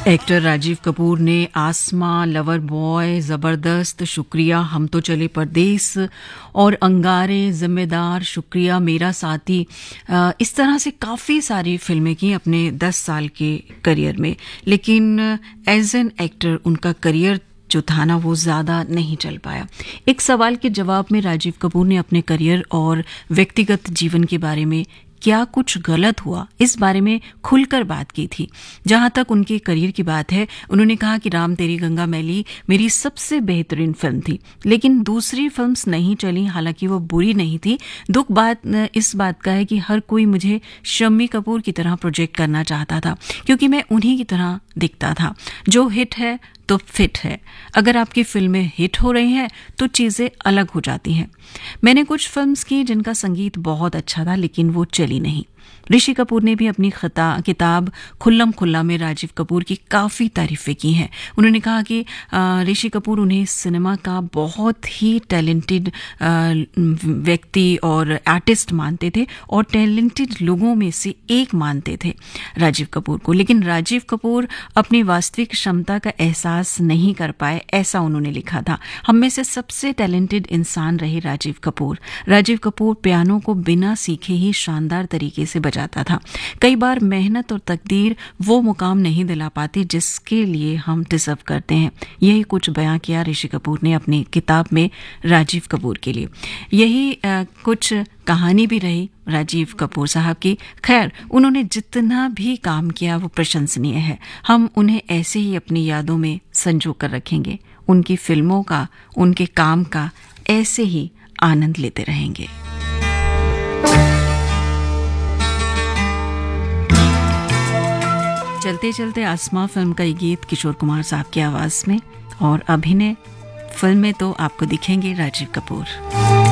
Actor Rajiv Kapoor ने आसमा, lover boy, ज़बरदस्त, शुक्रिया, हम तो चले परदेस और अंगारे, जिम्मेदार, शुक्रिया, मेरा साथी, इस तरह से काफ़ी सारी फिल्में की अपने 10 साल के करियर में। लेकिन एज एन एक्टर उनका करियर जो था ना वो ज़्यादा नहीं चल पाया। एक सवाल के जवाब में राजीव कपूर ने अपने करियर और व्यक्तिगत जीवन के बारे में क्या कुछ गलत हुआ इस बारे में खुलकर बात की थी। जहां तक उनके करियर की बात है, उन्होंने कहा कि राम तेरी गंगा मैली मेरी सबसे बेहतरीन फिल्म थी, लेकिन दूसरी फिल्म्स नहीं चली। हालांकि वो बुरी नहीं थी। दुख बात इस बात का है कि हर कोई मुझे शम्मी कपूर की तरह प्रोजेक्ट करना चाहता था, क्योंकि मैं उन्हीं की तरह दिखता था। जो हिट है तो फिट है। अगर आपकी फिल्में हिट हो रही हैं तो चीज़ें अलग हो जाती हैं। मैंने कुछ फिल्म्स की जिनका संगीत बहुत अच्छा था, लेकिन वो चली नहीं। ऋषि कपूर ने भी अपनी किताब खुल्लम खुल्ला में राजीव कपूर की काफ़ी तारीफ़ें की हैं। उन्होंने कहा कि ऋषि कपूर उन्हें सिनेमा का बहुत ही टैलेंटेड व्यक्ति और आर्टिस्ट मानते थे और टैलेंटेड लोगों में से एक मानते थे राजीव कपूर को। लेकिन राजीव कपूर अपनी वास्तविक क्षमता का एहसास नहीं कर पाए, ऐसा उन्होंने लिखा था। हम में से सबसे टैलेंटेड इंसान रहे राजीव कपूर। राजीव कपूर पियानो को बिना सीखे ही शानदार तरीके से बजाता था। कई बार मेहनत और तकदीर वो मुकाम नहीं दिला पाती जिसके लिए हम डिजर्व करते हैं। यही कुछ बयां किया ऋषि कपूर ने अपनी किताब में राजीव कपूर के लिए। यही कुछ कहानी भी रही राजीव कपूर साहब की। खैर, उन्होंने जितना भी काम किया वो प्रशंसनीय है। हम उन्हें ऐसे ही अपनी यादों में संजो कर रखेंगे। उनकी फिल्मों का, उनके काम का ऐसे ही आनंद लेते रहेंगे। चलते चलते आसमां फिल्म का ये गीत किशोर कुमार साहब की आवाज में, और अभिनय फिल्म में तो आपको दिखेंगे राजीव कपूर।